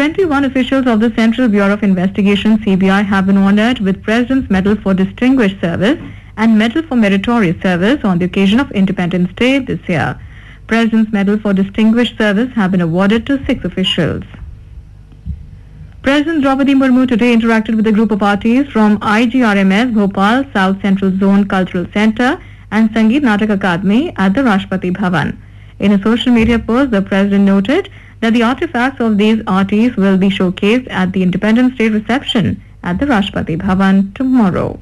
21 officials of the Central Bureau of Investigation (CBI) have been honored with President's Medal for Distinguished Service and Medal for Meritorious Service on the occasion of Independence Day this year. President's Medal for Distinguished Service have been awarded to 6 officials. President Draupadi Murmu today interacted with a group of artists from IGRMS Bhopal South Central Zone Cultural Centre and Sangeet Natak Academy at the Rashtrapati Bhavan. In a social media post, the President noted that the artifacts of these artists will be showcased at the Independence Day reception at the Rashtrapati Bhavan tomorrow.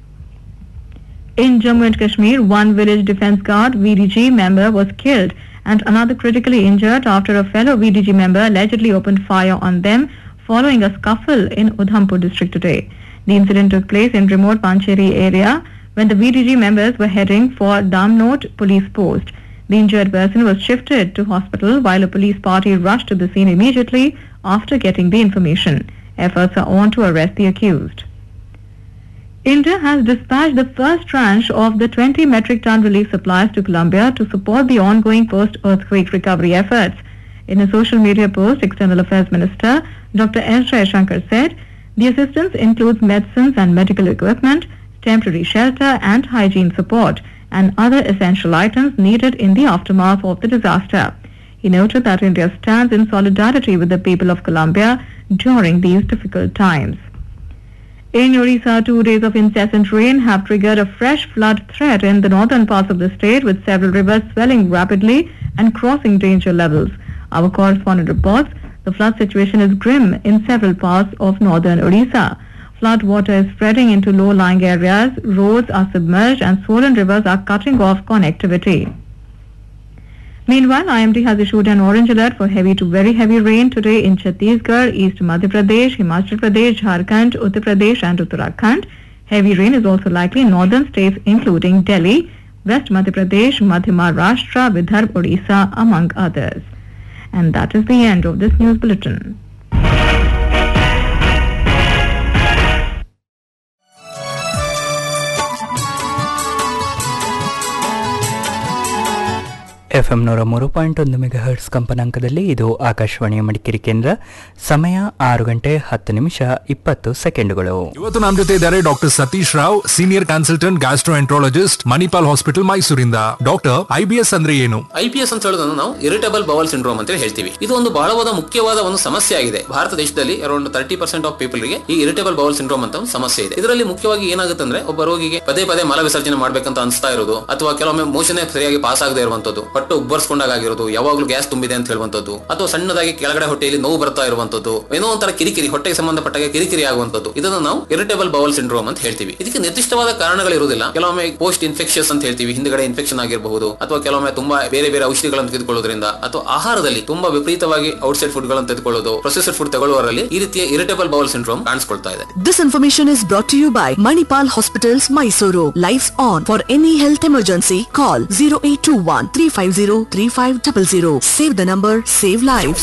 In Jammu and Kashmir, one village defence guard VDG member was killed and another critically injured after a fellow VDG member allegedly opened fire on them following a scuffle in Udhampur district today. The incident took place in remote Pancheri area when the VDG members were heading for Damnot police post. The injured person was shifted to hospital while a police party rushed to the scene immediately after getting the information. Efforts are on to arrest the accused. India has dispatched the first tranche of the 20 metric ton relief supplies to Colombia to support the ongoing post-earthquake recovery efforts. In a social media post, External Affairs Minister Dr. S. Jaishankar said the assistance includes medicines and medical equipment, temporary shelter and hygiene support, and other essential items needed in the aftermath of the disaster. He noted that India stands in solidarity with the people of Colombia during these difficult times. In Odisha, 2 days of incessant rain have triggered a fresh flood threat in the northern parts of the state, with several rivers swelling rapidly and crossing danger levels. Our correspondent reports the flood situation is grim in several parts of northern Odisha. Flood water is spreading into low-lying areas, roads are submerged and swollen rivers are cutting off connectivity. Meanwhile, IMD has issued an orange alert for heavy to very heavy rain today in Chhattisgarh, East Madhya Pradesh, Himachal Pradesh, Jharkhand, Uttar Pradesh and Uttarakhand. Heavy rain is also likely in northern states including Delhi, West Madhya Pradesh, Madhya Maharashtra, Vidarbha, Odisha, among others. And that is the end of this news bulletin. FM 103.1 megahertz ಕಂಪನಾಂಕದಲ್ಲಿ ಇದು ಆಕಾಶವಾಣಿಯ ಮಡಿಕೇರಿ ಕೇಂದ್ರ. ಸಮಯ 6:10:20 ಇವತ್ತು ನಮ್ಮ ಜೊತೆ ಇದ್ದಾರೆ doctor Satish Rao, senior consultant gastroenterologist, Manipal hospital ಮೈಸೂರಿಂದ. ಡಾಕ್ಟರ್, IBS ಅಂದ್ರೆ ಏನು? IBS ಅಂತ ಹೇಳೋದನ್ನು ನಾವು ಇರಿಟೇಬಲ್ ಬೌಲ್ ಸಿಂಡ್ರೋಮ್ ಅಂತ ಹೇಳ್ತೀವಿ. ಇದು ಒಂದು ಬಹಳವಾದ ಮುಖ್ಯವಾದ ಒಂದು ಸಮಸ್ಯೆ ಆಗಿದೆ. ಭಾರತ ದೇಶದಲ್ಲಿ ಅರೌಂಡ್ 30% ಆಫ್ ಪೀಪಲ್ ಗೆ ಈ ಇರಿಟೇಬಲ್ ಬೌಲ್ ಸಿಂಡ್ರೋಮ್ ಅಂತ ಒಂದು ಸಮಸ್ಯೆ ಇದೆ. ಇದರಲ್ಲಿ ಮುಖ್ಯವಾಗಿ ಏನಾಗುತ್ತೆ ಅಂದ್ರೆ, ಒಬ್ಬ ರೋಗಿಗೆ ಪದೇ ಪದೇ ಮಲ ವಿಸರ್ಜನೆ ಮಾಡ್ಬೇಕಂತ ಅನಿಸ್ತಾ ಇರೋದು, ಅಥವಾ ಕೆಲವೊಮ್ಮೆ ಮೋಷನ್ ಸರಿಯಾಗಿ ಪಾಸ್ ಆಗದೆ ಇರುವಂತದ್ದು, ಹೊಟ್ಟೆ ಉಬ್ಬರ್ಸ್ಕೊಂಡಾಗಿರೋದು, ಯಾವಾಗಲೂ ಗ್ಯಾಸ್ ತುಂಬಿದೆ ಅಂತ ಹೇಳುವಂತದ್ದು, ಅಥವಾ ಸಣ್ಣದಾಗಿ ಕೆಳಗಡೆ ಹೊಟ್ಟೆಯಲ್ಲಿ ನೋವು ಬರ್ತಾ ಇರುವಂತದ್ದು, ಏನೋ ಒಂಥರ ಕಿರಿಕಿರಿ, ಹೊಟ್ಟೆಗೆ ಸಂಬಂಧಪಟ್ಟಾಗ ಕಿರಿಕಿರಿ ಆಗುವಂತದ್ದು, ಇದನ್ನು ನಾವು ಇರಿಟೇಬಲ್ ಬೌಲ್ ಸಿಂಡ್ರೋಮ್ ಅಂತ ಹೇಳ್ತೀವಿ. ಇದಕ್ಕೆ ನಿರ್ದಿಷ್ಟವಾದ ಕಾರಣಗಳಿರುವುದಿಲ್ಲ. ಕೆಲವೊಮ್ಮೆ ಪೋಸ್ಟ್ ಇನ್ಫೆಕ್ಷನ್ಸ್ ಅಂತ ಹೇಳ್ತೀವಿ, ಹಿಂದ್ಗಡೆ ಇನ್ಫೆಕ್ಷನ್ ಆಗಿರಬಹುದು, ಅಥವಾ ಕೆಲವೊಮ್ಮೆ ತುಂಬಾ ಬೇರೆ ಬೇರೆ ಔಷಧಿಗಳನ್ನು ತೆಗೆದುಕೊಳ್ಳೋದ್ರಿಂದ, ಅಥವಾ ಆಹಾರದಲ್ಲಿ ತುಂಬಾ ವಿಪರೀತವಾಗಿ ಔಟ್ಸೈಡ್ ಫುಡ್ ಗಳನ್ನು ತೆಗೆದುಕೊಳ್ಳೋದು, ಪ್ರೊಸೆಸ್ಡ್ ಫುಡ್ ತಗೊಳ್ಳುವವರಲ್ಲಿ ಈ ರೀತಿಯ ಇರಿಟೇಬಲ್ ಬೌಲ್ ಸಿಂಡ್ರೋಮ್ ಕಾಣಿಸಿಕೊಳ್ತಾ ಇದೆ. This information is brought to you by Manipal Hospitals, Mysuru. Lights on. For any health emergency, call 0821 350 3500. Save the number, save lives.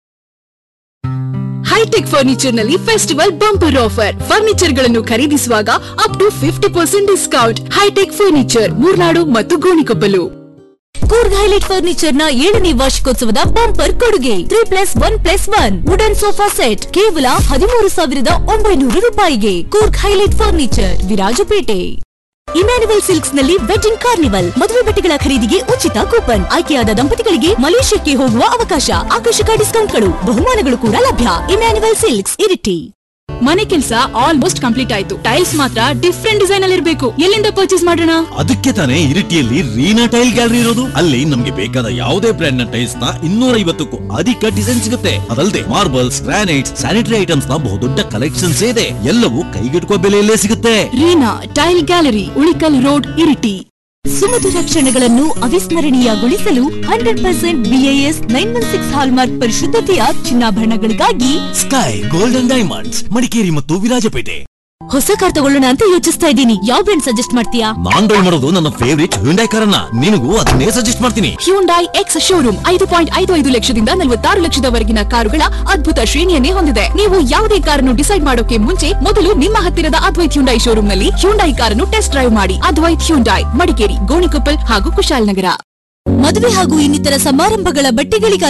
High tech furniture ನಲ್ಲಿ festival bumper offer. Furniture ಗಳನ್ನು ಖರೀದಿಸುವಾಗ up to 50% discount. High tech furniture, Murnad ಮತ್ತು Gonikoppal. Coorg highlight furniture ನ 7ನೇ ವಾರ್ಷಿಕೋತ್ಸವದ bumper ಕೊಡುಗೆ 3+1+1 wooden sofa set ಕೇವಲ 13,900 ರೂಪಾಯಿಗೆ. Coorg highlight furniture, Virajpet. Emmanuel silks ನಲ್ಲಿ ವೆಡ್ಡಿಂಗ್ ಕಾರ್ನಿವಲ್. ಮದುವೆ ಬಟ್ಟೆಗಳ ಖರೀದಿಗೆ ಉಚಿತ ಕೂಪನ್. ಆಯ್ಕೆಯಾದ ದಂಪತಿಗಳಿಗೆ ಮಲೇಷ್ಯಾಕ್ಕೆ ಹೋಗುವ ಅವಕಾಶ. ಆಕರ್ಷಕ ಡಿಸ್ಕೌಂಟ್ಗಳು, ಬಹುಮಾನಗಳು ಕೂಡ ಲಭ್ಯ. Emmanuel silks, Iritty. ಮನೆ ಕೆಲಸ ಆಲ್ಮೋಸ್ಟ್ ಕಂಪ್ಲೀಟ್ ಆಯ್ತು. ಟೈಲ್ಸ್ ಮಾತ್ರ ಡಿಫ್ರೆಂಟ್ ಡಿಸೈನ್ ಅಲ್ಲಿ ಇರಬೇಕು. ಎಲ್ಲಿಂದ ಪರ್ಚೇಸ್ ಮಾಡೋಣ? ಅದಕ್ಕೆ ತಾನೇ ಇರಿಟಿಯಲ್ಲಿ ರೀನಾ ಟೈಲ್ ಗ್ಯಾಲರಿ ಇರೋದು. ಅಲ್ಲಿ ನಮ್ಗೆ ಬೇಕಾದ ಯಾವುದೇ ಬ್ರ್ಯಾಂಡ್ ನ ಟೈಲ್ಸ್ ನ 250ಕ್ಕೂ ಅಧಿಕ ಡಿಸೈನ್ ಸಿಗುತ್ತೆ. ಅದಲ್ಲದೆ ಮಾರ್ಬಲ್ಸ್, ಗ್ರಾನೈಟ್ಸ್, ಸ್ಯಾನಿಟರಿ ಐಟಮ್ಸ್ ನ ಬಹುದೊಡ್ಡ ಕಲೆಕ್ಷನ್ಸ್ ಇದೆ. ಎಲ್ಲವೂ ಕೈಗೆಟುಕುವ ಬೆಲೆಯಲ್ಲೇ ಸಿಗುತ್ತೆ. Reena tail gallery, Ulikkal road, Iritty. ಸುಮಧುರ ಕ್ಷಣಗಳನ್ನು ಅವಿಸ್ಮರಣೀಯಗೊಳಿಸಲು 100% BIS 916 hallmark ಪರಿಶುದ್ಧತೆಯ ಚಿನ್ನಾಭರಣಗಳಿಗಾಗಿ sky golden diamonds, Madikeri ಮತ್ತು ವಿರಾಜಪೇಟೆ. ಹೊಸ ಕಾರ್ ತಗೊಳ್ಳೋಣ ಅಂತ ಯೋಚಿಸ್ತಾ ಇದ್ದೀನಿ. ಯಾವ ಬ್ರ್ಯಾಂಡ್ ಸಜೆಸ್ಟ್ ಮಾಡ್ತೀಯಾ? ನಾನ್ ಡ್ರೈವ್ ಮಾಡೋದು ನನ್ನ ಫೇವರಿಟ್ ಹ್ಯುಂಡೈ ಕಾರನ್ನ. ನಿನಗೂ ಅದನ್ನೇ ಸಜೆಸ್ಟ್ ಮಾಡ್ತೀನಿ. ಹ್ಯುಂಡೈ ಎಕ್ಸ್ ಶೋರೂಮ್ 5.55 ಲಕ್ಷದಿಂದ 46 ಲಕ್ಷದವರೆಗಿನ ಕಾರುಗಳ ಅದ್ಭುತ ಶ್ರೇಣಿಯನ್ನೇ ಹೊಂದಿದೆ. ನೀವು ಯಾವುದೇ ಕಾರನ್ನು ಡಿಸೈಡ್ ಮಾಡೋಕೆ ಮುಂಚೆ ಮೊದಲು ನಿಮ್ಮ ಹತ್ತಿರದ ಅದ್ವೈತ್ ಹ್ಯುಂಡೈ ಶೋರೂಮ್ ನಲ್ಲಿ ಹ್ಯುಂಡೈ ಕಾರನ್ನು ಟೆಸ್ಟ್ ಡ್ರೈವ್ ಮಾಡಿ. ಅದ್ವೈತ್ ಹ್ಯುಂಡೈ, ಮಡಿಕೇರಿ, ಗೋಣಿಕೊಪ್ಪಲ್ ಹಾಗೂ ಕುಶಾಲನಗರ. ಮದುವೆ ಹಾಗೂ ಇನ್ನಿತರ ಸಮಾರಂಭಗಳ ಬಟ್ಟೆಗಳಿಗಾಗಿ